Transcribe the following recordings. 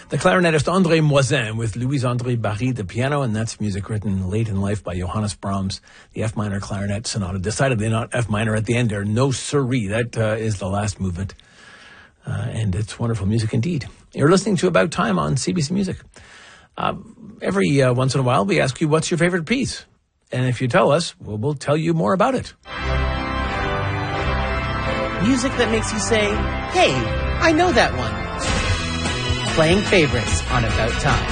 The clarinetist André Moisin with Louis-André Barry, the piano, and that's music written late in life by Johannes Brahms, the F minor clarinet sonata. Decidedly not F minor at the end there. No siree. That is the last movement. And it's wonderful music indeed. You're listening to About Time on CBC Music. Every once in a while, we ask you, what's your favorite piece? And if you tell us, we'll tell you more about it. Music that makes you say, hey, I know that one. Playing favorites on About Time.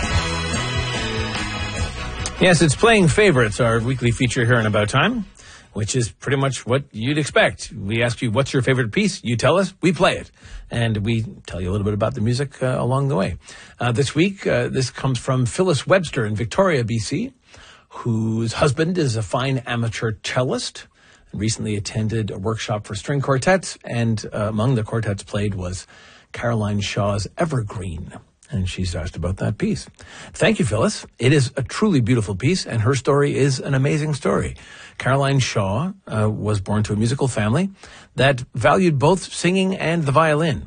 Yes, it's Playing Favorites, our weekly feature here on About Time, which is pretty much what you'd expect. We ask you, what's your favorite piece? You tell us, we play it. And we tell you a little bit about the music along the way. This week, this comes from Phyllis Webster in Victoria, BC, whose husband is a fine amateur cellist. Recently attended a workshop for string quartets, and among the quartets played was Caroline Shaw's Evergreen, and she's asked about that piece. Thank you, Phyllis. It is a truly beautiful piece, and her story is an amazing story. Caroline Shaw was born to a musical family that valued both singing and the violin.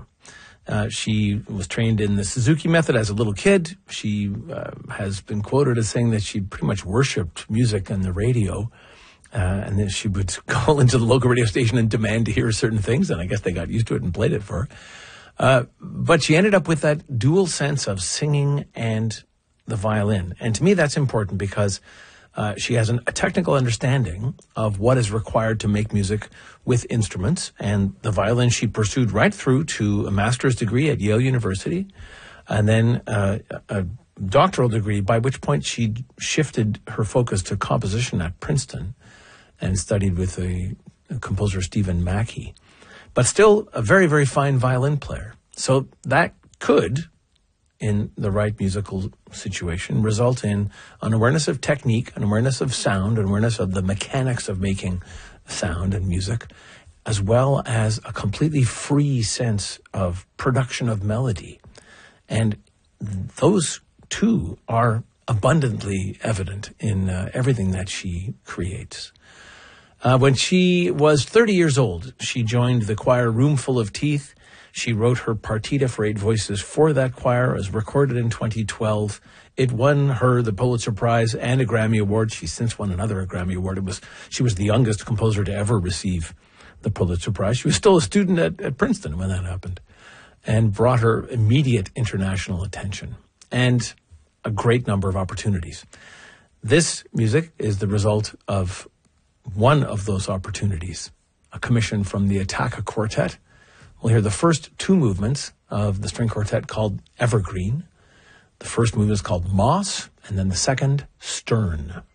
She was trained in the Suzuki method as a little kid. She has been quoted as saying that she pretty much worshipped music and the radio. And then she would call into the local radio station and demand to hear certain things, and I guess they got used to it and played it for her. But she ended up with that dual sense of singing and the violin. And to me, that's important because she has a technical understanding of what is required to make music with instruments. And the violin she pursued right through to a master's degree at Yale University, and then a doctoral degree, by which point she shifted her focus to composition at Princeton and studied with a composer, Stephen Mackey. But still a very, very fine violin player. So that could, in the right musical situation, result in an awareness of technique, an awareness of sound, an awareness of the mechanics of making sound and music, as well as a completely free sense of production of melody. And those two are abundantly evident in everything that she creates. When she was 30 years old, she joined the choir Roomful of Teeth. She wrote her partita for 8 voices for that choir. It was recorded in 2012. It won her the Pulitzer Prize and a Grammy Award. She's since won another Grammy Award. She was the youngest composer to ever receive the Pulitzer Prize. She was still a student at Princeton when that happened, and brought her immediate international attention and a great number of opportunities. This music is the result of one of those opportunities, a commission from the Attacca Quartet. We'll hear the first 2 movements of the string quartet called Evergreen. The first movement is called Moss, and then the second, Stern.